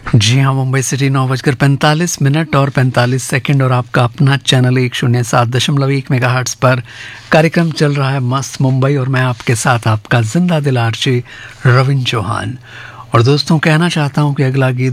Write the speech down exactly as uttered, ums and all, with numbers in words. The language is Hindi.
जी हाँ, मुंबई सिटी नौ बजकर पैंतालीस मिनट और पैंतालीस सेकंड और आपका अपना चैनल एक शून्य सात दशमलव एक मेगाहर्ट्ज़ पर कार्यक्रम चल रहा है मस्त मुंबई और मैं आपके साथ आपका जिंदा दिल आरजे रविंद्र चौहान। और दोस्तों कहना चाहता हूँ कि अगला गीत